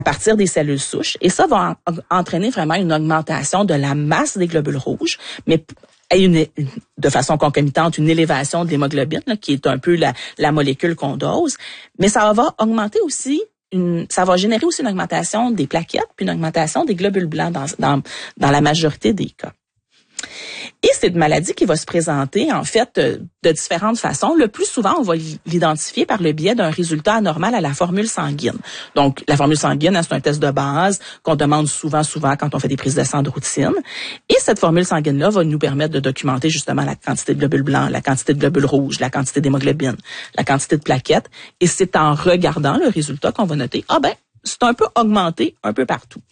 partir des cellules souches. Et ça va entraîner vraiment une augmentation de la masse des globules rouges, mais de façon concomitante, une élévation de l'hémoglobine, là, qui est un peu la molécule qu'on dose. Mais ça va augmenter aussi ça va générer aussi une augmentation des plaquettes puis une augmentation des globules blancs dans la majorité des cas. Et c'est une maladie qui va se présenter, en fait, de différentes façons. Le plus souvent, on va l'identifier par le biais d'un résultat anormal à la formule sanguine. Donc, la formule sanguine, c'est un test de base qu'on demande souvent quand on fait des prises de sang de routine. Et cette formule sanguine-là va nous permettre de documenter justement la quantité de globules blancs, la quantité de globules rouges, la quantité d'hémoglobine, la quantité de plaquettes. Et c'est en regardant le résultat qu'on va noter, c'est un peu augmenté un peu partout.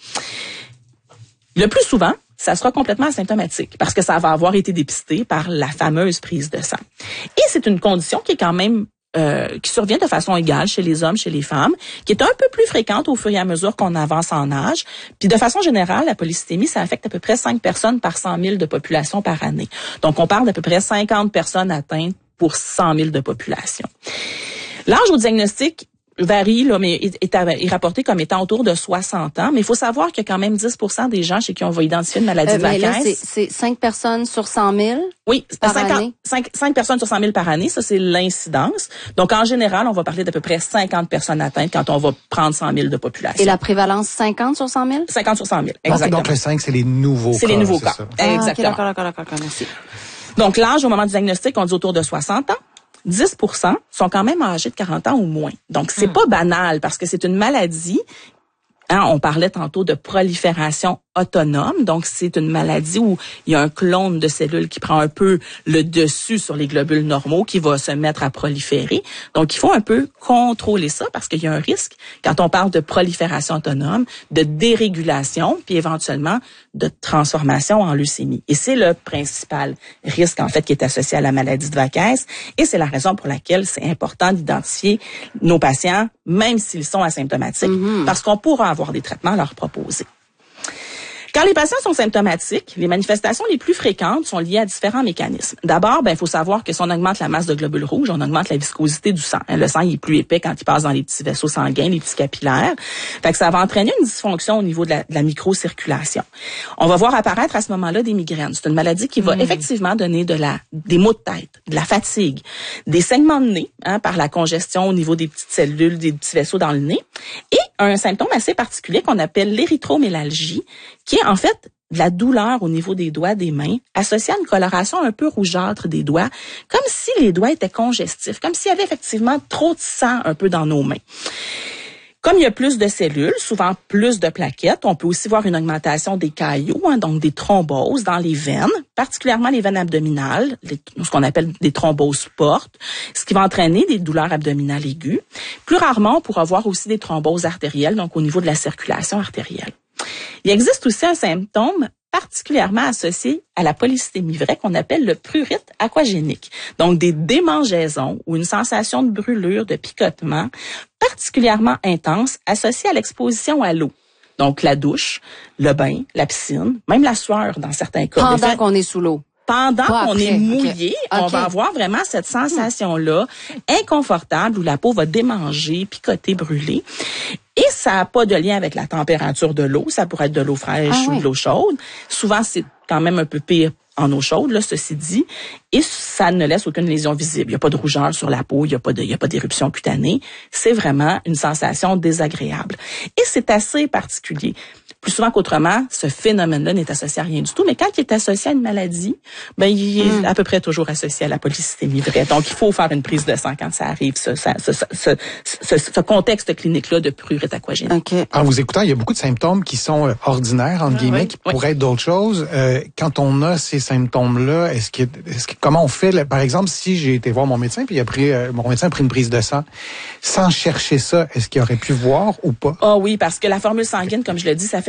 Le plus souvent, ça sera complètement asymptomatique parce que ça va avoir été dépisté par la fameuse prise de sang. Et c'est une condition qui est quand même qui survient de façon égale chez les hommes, chez les femmes, qui est un peu plus fréquente au fur et à mesure qu'on avance en âge. Puis de façon générale, la polycythémie, ça affecte à peu près 5 personnes par 100 000 de population par année. Donc on parle d'à peu près 50 personnes atteintes pour 100 000 de population. L'âge au diagnostic varie, là, mais est rapporté comme étant autour de 60 ans. Mais il faut savoir qu'il y a quand même 10% des gens chez qui on va identifier une maladie de Vaquès. C'est 5 personnes sur 100 000 oui, par année? 5 personnes sur 100 000 par année, ça c'est l'incidence. Donc en général, on va parler d'à peu près 50 personnes atteintes quand on va prendre 100 000 de population. Et la prévalence, 50 sur 100 000? 50 sur 100 000, exactement. Donc le 5, c'est les nouveaux cas. C'est les nouveaux cas, exactement. Okay, d'accord, merci. Donc l'âge au moment du diagnostic, on dit autour de 60 ans. 10% sont quand même âgés de 40 ans ou moins. Donc, c'est pas banal parce que c'est une maladie. On parlait tantôt de prolifération autonome. Donc, c'est une maladie où il y a un clone de cellules qui prend un peu le dessus sur les globules normaux qui va se mettre à proliférer. Donc, il faut un peu contrôler ça parce qu'il y a un risque, quand on parle de prolifération autonome, de dérégulation, puis éventuellement de transformation en leucémie. Et c'est le principal risque, en fait, qui est associé à la maladie de Vaquès. Et c'est la raison pour laquelle c'est important d'identifier nos patients, même s'ils sont asymptomatiques, parce qu'on pourra avoir des traitements à leur proposer. Quand les patients sont symptomatiques, les manifestations les plus fréquentes sont liées à différents mécanismes. D'abord, il faut savoir que si on augmente la masse de globules rouges, on augmente la viscosité du sang. Le sang il est plus épais quand il passe dans les petits vaisseaux sanguins, les petits capillaires. Fait que ça va entraîner une dysfonction au niveau de la microcirculation. On va voir apparaître à ce moment-là des migraines. C'est une maladie qui va effectivement donner des maux de tête, de la fatigue, des saignements de nez par la congestion au niveau des petites cellules, des petits vaisseaux dans le nez, et un symptôme assez particulier qu'on appelle l'érythromélalgie, qui est en fait de la douleur au niveau des doigts des mains, associée à une coloration un peu rougeâtre des doigts, comme si les doigts étaient congestifs, comme s'il y avait effectivement trop de sang un peu dans nos mains. Comme il y a plus de cellules, souvent plus de plaquettes, on peut aussi voir une augmentation des caillots, donc des thromboses dans les veines, particulièrement les veines abdominales, ce qu'on appelle des thromboses portes, ce qui va entraîner des douleurs abdominales aiguës. Plus rarement, on pourra voir aussi des thromboses artérielles, donc au niveau de la circulation artérielle. Il existe aussi un symptôme particulièrement associé à la polycythémie vraie qu'on appelle le prurite aquagénique. Donc des démangeaisons ou une sensation de brûlure, de picotement particulièrement intense associée à l'exposition à l'eau. Donc la douche, le bain, la piscine, même la sueur dans certains cas. Pendant qu'on est sous l'eau. Pendant qu'on est mouillé, on va avoir vraiment cette sensation-là inconfortable où la peau va démanger, picoter, brûler. Et ça n'a pas de lien avec la température de l'eau. Ça pourrait être de l'eau fraîche ou de l'eau chaude. Souvent, c'est quand même un peu pire en eau chaude, là, ceci dit. Et ça ne laisse aucune lésion visible. Il n'y a pas de rougeur sur la peau, il n'y a pas d'éruption cutanée. C'est vraiment une sensation désagréable. Et c'est assez particulier. Plus souvent qu'autrement, ce phénomène-là n'est associé à rien du tout. Mais quand il est associé à une maladie, il est à peu près toujours associé à la polycythémie vraie. Donc, il faut faire une prise de sang quand ça arrive, ce contexte clinique-là de prurite aquagénique. Okay. En vous écoutant, il y a beaucoup de symptômes qui sont ordinaires, entre guillemets, qui pourraient être d'autres choses. Quand on a ces symptômes-là, comment on fait, par exemple, si j'ai été voir mon médecin, puis mon médecin a pris une prise de sang, sans chercher ça, est-ce qu'il aurait pu voir ou pas? Ah oui, parce que la formule sanguine, comme je le dis, ça fait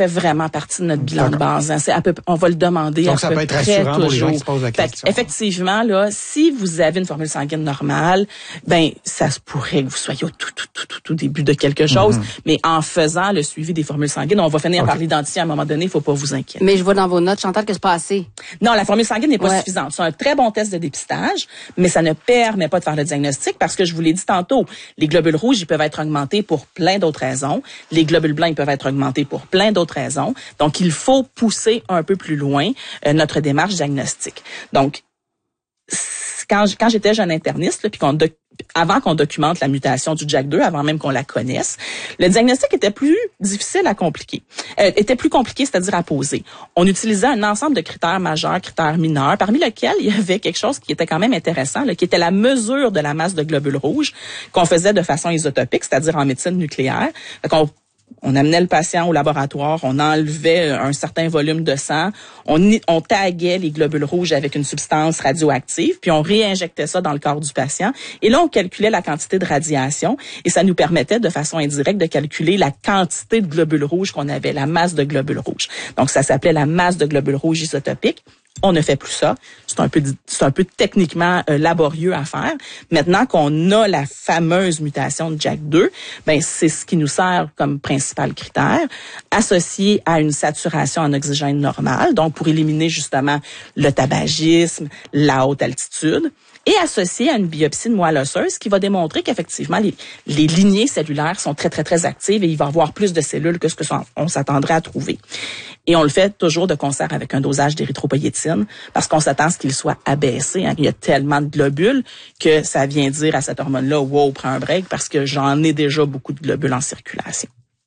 fait vraiment partie de notre bilan de base. Hein. On va le demander donc, à peu près toujours. Donc, ça peut être rassurant pour les gens qui se posent la question. Effectivement, là, si vous avez une formule sanguine normale, ben ça se pourrait que vous soyez au tout début de quelque chose, mais en faisant le suivi des formules sanguines, on va finir par l'identifier à un moment donné, il faut pas vous inquiéter. Mais je vois dans vos notes, Chantal, que c'est pas assez. Non, la formule sanguine n'est pas suffisante. C'est un très bon test de dépistage, mais ça ne permet pas de faire le diagnostic parce que je vous l'ai dit tantôt, les globules rouges, ils peuvent être augmentés pour plein d'autres raisons. Les globules blancs, ils peuvent être augmentés pour plein d'autres raisons. Donc, il faut pousser un peu plus loin notre démarche diagnostique. Donc, quand j'étais jeune interniste, puis avant qu'on documente la mutation du JAK2, avant même qu'on la connaisse, le diagnostic était plus difficile à compliquer. Était plus compliqué, c'est-à-dire à poser. On utilisait un ensemble de critères majeurs, critères mineurs, parmi lesquels il y avait quelque chose qui était quand même intéressant, là, qui était la mesure de la masse de globules rouges qu'on faisait de façon isotopique, c'est-à-dire en médecine nucléaire. On amenait le patient au laboratoire, on enlevait un certain volume de sang, on taguait les globules rouges avec une substance radioactive, puis on réinjectait ça dans le corps du patient. Et là, on calculait la quantité de radiation et ça nous permettait de façon indirecte de calculer la quantité de globules rouges qu'on avait, la masse de globules rouges. Donc, ça s'appelait la masse de globules rouges isotopique. On ne fait plus ça. C'est un peu techniquement laborieux à faire. Maintenant qu'on a la fameuse mutation de JAK2, ben c'est ce qui nous sert comme principal critère, associé à une saturation en oxygène normale, donc pour éliminer justement le tabagisme, la haute altitude, et associé à une biopsie de moelle osseuse qui va démontrer qu'effectivement les lignées cellulaires sont très très très actives et il va y avoir plus de cellules que ce qu'on s'attendrait à trouver. Et on le fait toujours de concert avec un dosage d'érythropoïétine parce qu'on s'attend à ce qu'il soit abaissé. Hein. Il y a tellement de globules que ça vient dire à cette hormone-là, wow, prends un break parce que j'en ai déjà beaucoup de globules en circulation.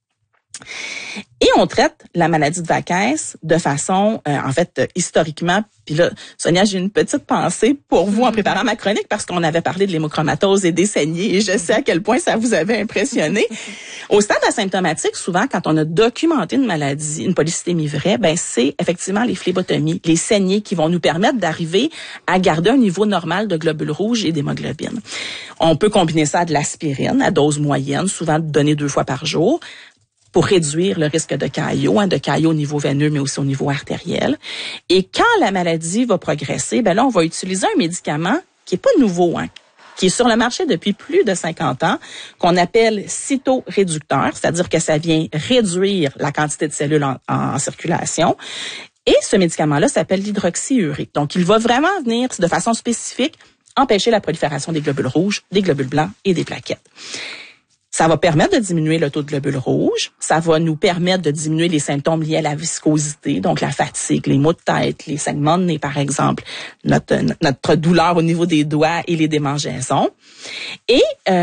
Et on traite la maladie de Vaquès de façon, historiquement. Puis là, Sonia, j'ai une petite pensée pour vous en préparant ma chronique parce qu'on avait parlé de l'hémochromatose et des saignées et je sais à quel point ça vous avait impressionné. Au stade asymptomatique, souvent, quand on a documenté une maladie, une polycythémie vraie, ben c'est effectivement les phlébotomies, les saignées qui vont nous permettre d'arriver à garder un niveau normal de globules rouges et d'hémoglobine. On peut combiner ça à de l'aspirine à dose moyenne, souvent donné 2 fois par jour, pour réduire le risque de caillot au niveau veineux, mais aussi au niveau artériel. Et quand la maladie va progresser, ben là, on va utiliser un médicament qui est pas nouveau, qui est sur le marché depuis plus de 50 ans, qu'on appelle cytoréducteur, c'est-à-dire que ça vient réduire la quantité de cellules en circulation. Et ce médicament-là s'appelle l'hydroxyurée. Donc, il va vraiment venir de façon spécifique empêcher la prolifération des globules rouges, des globules blancs et des plaquettes. Ça va permettre de diminuer le taux de globules rouges. Ça va nous permettre de diminuer les symptômes liés à la viscosité, donc la fatigue, les maux de tête, les saignements de nez, par exemple, notre douleur au niveau des doigts et les démangeaisons. Et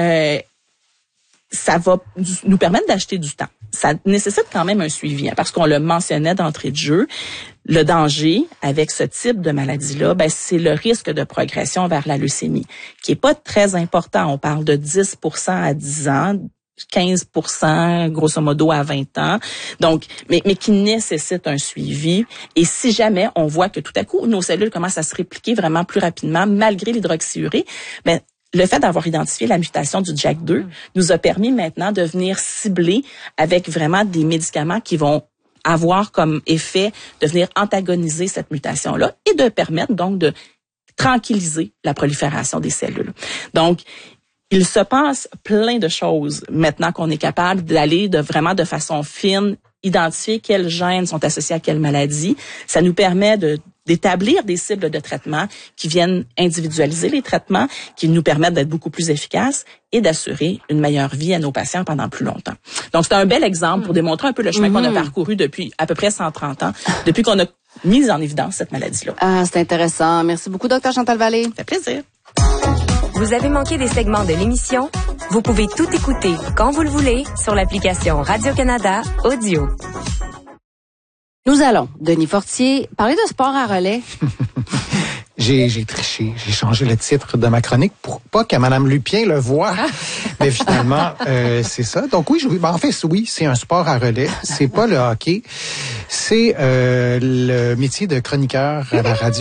ça va nous permettre d'acheter du temps. Ça nécessite quand même un suivi, parce qu'on le mentionnait d'entrée de jeu. Le danger avec ce type de maladie-là, ben c'est le risque de progression vers la leucémie, qui est pas très important. On parle de 10% à 10 ans, 15% grosso modo à 20 ans. Donc, mais qui nécessite un suivi. Et si jamais on voit que tout à coup nos cellules commencent à se répliquer vraiment plus rapidement malgré l'hydroxyurée, ben le fait d'avoir identifié la mutation du JAK2 nous a permis maintenant de venir cibler avec vraiment des médicaments qui vont avoir comme effet de venir antagoniser cette mutation-là et de permettre donc de tranquilliser la prolifération des cellules. Donc, il se passe plein de choses maintenant qu'on est capable d'aller vraiment de façon fine, identifier quels gènes sont associés à quelle maladie. Ça nous permet d'établir des cibles de traitement qui viennent individualiser les traitements, qui nous permettent d'être beaucoup plus efficaces et d'assurer une meilleure vie à nos patients pendant plus longtemps. Donc, c'est un bel exemple pour démontrer un peu le chemin qu'on a parcouru depuis à peu près 130 ans, depuis qu'on a mis en évidence cette maladie-là. Ah, c'est intéressant. Merci beaucoup, Dr. Chantal Vallée. Ça fait plaisir. Vous avez manqué des segments de l'émission? Vous pouvez tout écouter quand vous le voulez sur l'application Radio-Canada Audio. Nous allons, Denis Fortier, parler de sport à relais. J'ai triché, j'ai changé le titre de ma chronique pour pas que Mme Lupien le voie. Mais finalement, c'est ça. Donc oui, en fait, oui, c'est un sport à relais. C'est pas le hockey. C'est le métier de chroniqueur à la radio.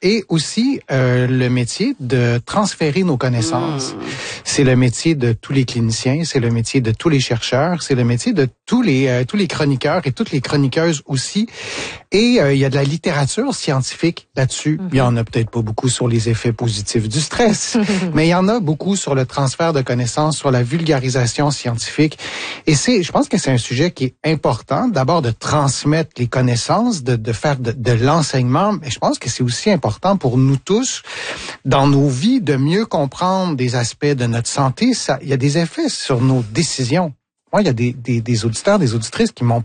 et aussi le métier de transférer nos connaissances. C'est le métier de tous les cliniciens, c'est le métier de tous les chercheurs, c'est le métier de tous les chroniqueurs et toutes les chroniqueuses aussi. Et il y a de la littérature scientifique là-dessus. Il y en a peut-être pas beaucoup sur les effets positifs du stress, mais il y en a beaucoup sur le transfert de connaissances, sur la vulgarisation scientifique. Et je pense que c'est un sujet qui est important, d'abord de transmettre les connaissances, de faire de l'enseignement, mais je pense que c'est aussi important pour nous tous, dans nos vies, de mieux comprendre des aspects de notre santé. Il y a des effets sur nos décisions. Moi, il y a des auditeurs, des auditrices qui m'ont